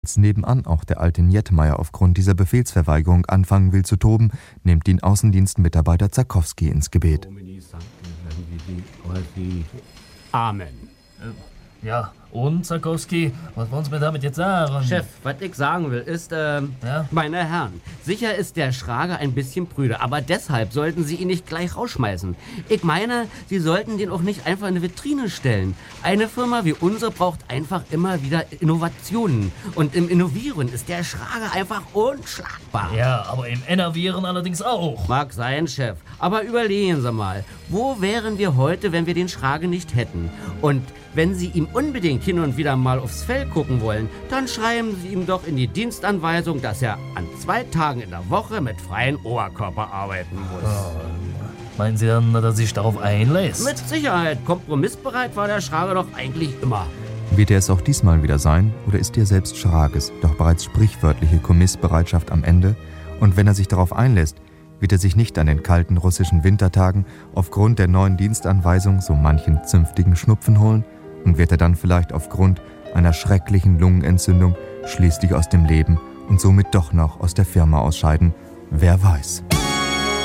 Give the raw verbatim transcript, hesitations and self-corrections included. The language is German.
Als nebenan auch der alte Njetmeier aufgrund dieser Befehlsverweigerung anfangen will zu toben, nimmt ihn Außendienstmitarbeiter Zarkowski ins Gebet. Amen. Ja, und, Zarkowski, was wollen Sie mir damit jetzt sagen? Chef, was ich sagen will, ist, äh, Ja? meine Herren, sicher ist der Schrager ein bisschen prüde, aber deshalb sollten Sie ihn nicht gleich rausschmeißen. Ich meine, Sie sollten den auch nicht einfach in eine Vitrine stellen. Eine Firma wie unsere braucht einfach immer wieder Innovationen. Und im Innovieren ist der Schrager einfach unschlagbar. Ja, aber im Innovieren allerdings auch. Mag sein, Chef, aber überlegen Sie mal, wo wären wir heute, wenn wir den Schrager nicht hätten? Und wenn Sie ihm unbedingt hin und wieder mal aufs Fell gucken wollen, dann schreiben Sie ihm doch in die Dienstanweisung, dass er an zwei Tagen in der Woche mit freiem Oberkörper arbeiten muss. Meinen Sie dann, dass er sich darauf einlässt? Mit Sicherheit, kompromissbereit war der Schrager doch eigentlich immer. Wird er es auch diesmal wieder sein, oder ist dir selbst Schrages doch bereits sprichwörtliche Kommissbereitschaft am Ende? Und wenn er sich darauf einlässt, wird er sich nicht an den kalten russischen Wintertagen aufgrund der neuen Dienstanweisung so manchen zünftigen Schnupfen holen? Und wird er dann vielleicht aufgrund einer schrecklichen Lungenentzündung schließlich aus dem Leben und somit doch noch aus der Firma ausscheiden? Wer weiß.